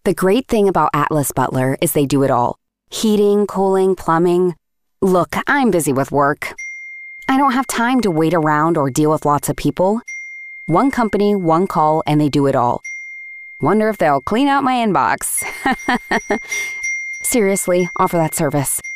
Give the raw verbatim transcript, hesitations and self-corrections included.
The great thing about Atlas Butler is they do it all. Heating, cooling, plumbing. Look, I'm busy with work. I don't have time to wait around or deal with lots of people. One company, one call, and they do it all. Wonder if they'll clean out my inbox. Seriously, offer that service.